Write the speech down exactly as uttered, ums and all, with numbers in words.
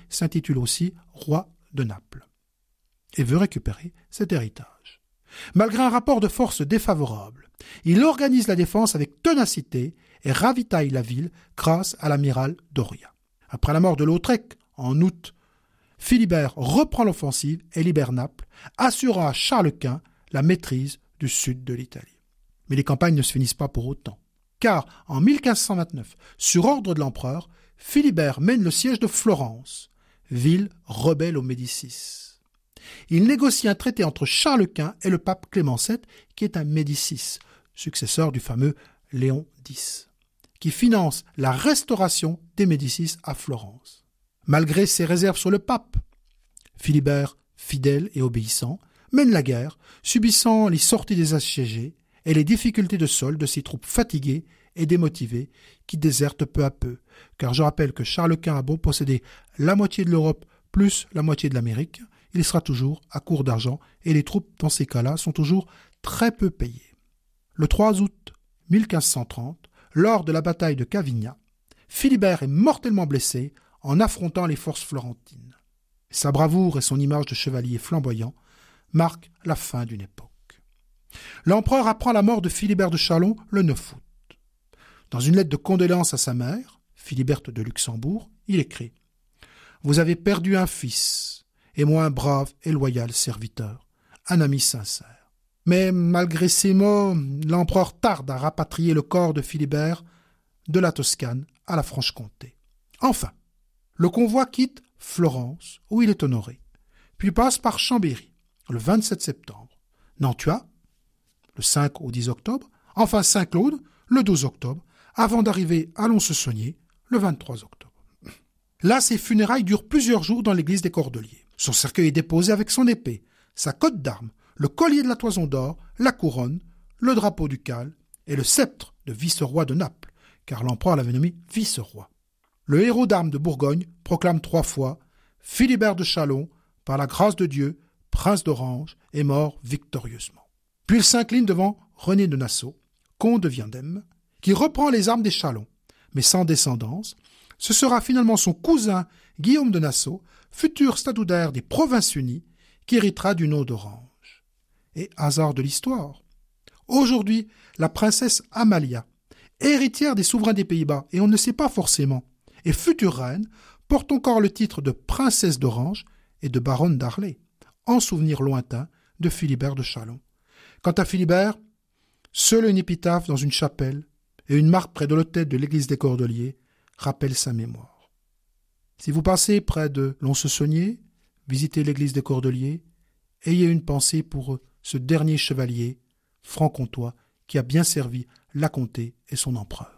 s'intitule aussi roi de Naples et veut récupérer cet héritage. Malgré un rapport de force défavorable, il organise la défense avec ténacité et ravitaille la ville grâce à l'amiral Doria. Après la mort de Lautrec, en août, Philibert reprend l'offensive et libère Naples, assurant à Charles Quint la maîtrise du sud de l'Italie. Mais les campagnes ne se finissent pas pour autant, car en mille cinq cent vingt-neuf, sur ordre de l'empereur, Philibert mène le siège de Florence, ville rebelle aux Médicis. Il négocie un traité entre Charles Quint et le pape Clément sept, qui est un Médicis, successeur du fameux Léon X, qui finance la restauration des Médicis à Florence. Malgré ses réserves sur le pape, Philibert, fidèle et obéissant, mène la guerre, subissant les sorties des assiégés et les difficultés de solde de ses troupes fatiguées et démotivées qui désertent peu à peu, car je rappelle que Charles Quint a beau posséder la moitié de l'Europe plus la moitié de l'Amérique, il sera toujours à court d'argent et les troupes dans ces cas-là sont toujours très peu payées. Le trois août mille cinq cent trente, lors de la bataille de Cavigna, Philibert est mortellement blessé en affrontant les forces florentines. Sa bravoure et son image de chevalier flamboyant marquent la fin d'une époque. L'empereur apprend la mort de Philibert de Châlons le neuf août. Dans une lettre de condoléances à sa mère, Philiberte de Luxembourg, il écrit « Vous avez perdu un fils, et moi un brave et loyal serviteur, un ami sincère. » Mais malgré ces mots, l'empereur tarde à rapatrier le corps de Philibert de la Toscane à la Franche-Comté. Enfin, le convoi quitte Florence, où il est honoré, puis passe par Chambéry, le vingt-sept septembre, Nantua, le cinq au dix octobre, enfin Saint-Claude, le douze octobre, avant d'arriver à Lons-le-Saunier, le vingt-trois octobre. Là, ses funérailles durent plusieurs jours dans l'église des Cordeliers. Son cercueil est déposé avec son épée, sa cotte d'armes, le collier de la toison d'or, la couronne, le drapeau ducal et le sceptre de vice-roi de Naples, car l'empereur l'avait nommé vice-roi. Le héros d'armes de Bourgogne proclame trois fois « Philibert de Châlons, par la grâce de Dieu, prince d'Orange, est mort victorieusement ». Puis il s'incline devant René de Nassau, comte de Viendem, qui reprend les armes des Châlons, mais sans descendance. Ce sera finalement son cousin Guillaume de Nassau, futur statutaire des Provinces-Unies, qui héritera du nom d'Orange. Et hasard de l'histoire, aujourd'hui, la princesse Amalia, héritière des souverains des Pays-Bas, et on ne sait pas forcément, et future reine, porte encore le titre de princesse d'Orange et de baronne d'Arlay, en souvenir lointain de Philibert de Châlons. Quant à Philibert, seule une épitaphe dans une chapelle et une marque près de l'autel de l'église des Cordeliers rappellent sa mémoire. Si vous passez près de Lons-le-Saunier, visitez l'église des Cordeliers, ayez une pensée pour ce dernier chevalier franc-comtois qui a bien servi la comté et son empereur.